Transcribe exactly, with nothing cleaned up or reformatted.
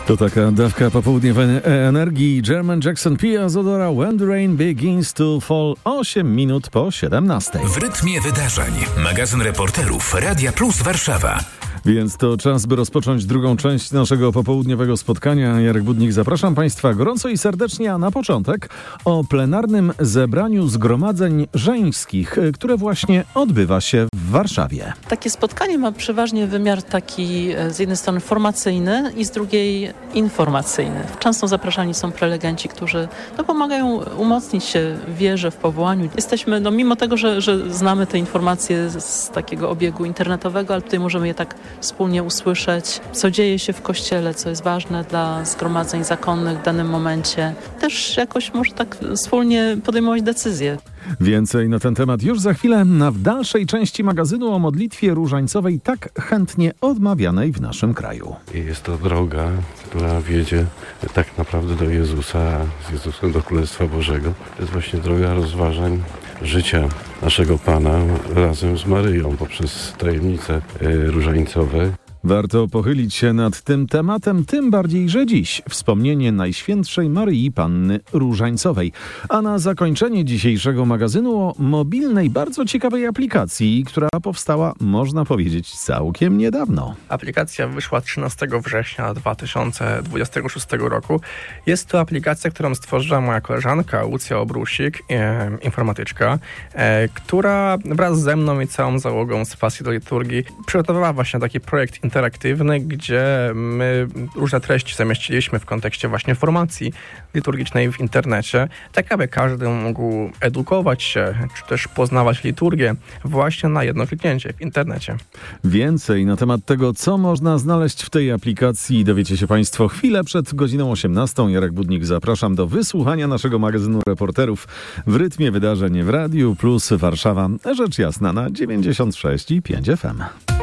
To taka dawka popołudniowej energii. German Jackson Pia Zodora When the Rain Begins to Fall. osiem minut po siedemnastej. W rytmie wydarzeń. Magazyn reporterów Radia Plus Warszawa. Więc to czas, by rozpocząć drugą część naszego popołudniowego spotkania. Jarek Budnik, zapraszam Państwa gorąco i serdecznie, a na początek o plenarnym zebraniu zgromadzeń żeńskich, które właśnie odbywa się w Warszawie. Takie spotkanie ma przeważnie wymiar taki z jednej strony formacyjny i z drugiej informacyjny. Często zapraszani są prelegenci, którzy no, pomagają umocnić się w wierze, w powołaniu. Jesteśmy, no mimo tego, że, że znamy te informacje z, z takiego obiegu internetowego, ale tutaj możemy je tak wspólnie usłyszeć, co dzieje się w Kościele, co jest ważne dla zgromadzeń zakonnych w danym momencie. Też jakoś może tak wspólnie podejmować decyzje. Więcej na ten temat już za chwilę, a w dalszej części magazynu o modlitwie różańcowej, tak chętnie odmawianej w naszym kraju. Jest to droga, która wiedzie tak naprawdę do Jezusa, z Jezusem do Królestwa Bożego. To jest właśnie droga rozważań życia naszego Pana razem z Maryją poprzez tajemnice różańcowe. Warto pochylić się nad tym tematem, tym bardziej, że dziś wspomnienie Najświętszej Maryi Panny Różańcowej. A na zakończenie dzisiejszego magazynu o mobilnej, bardzo ciekawej aplikacji, która powstała, można powiedzieć, całkiem niedawno. Aplikacja wyszła trzynastego września dwa tysiące dwudziestego szóstego roku. Jest to aplikacja, którą stworzyła moja koleżanka Lucja Obrusik, e, informatyczka, e, która wraz ze mną i całą załogą z Pasji do Liturgii przygotowała właśnie taki projekt interaktywny, gdzie my różne treści zamieściliśmy w kontekście właśnie formacji liturgicznej w internecie, tak aby każdy mógł edukować się, czy też poznawać liturgię właśnie na jedno kliknięcie w internecie. Więcej na temat tego, co można znaleźć w tej aplikacji, dowiecie się Państwo chwilę przed godziną osiemnastą. Jarek Budnik, zapraszam do wysłuchania naszego magazynu reporterów w rytmie wydarzeń w Radiu Plus Warszawa. Rzecz jasna na dziewięćdziesiąt sześć i pięć F M.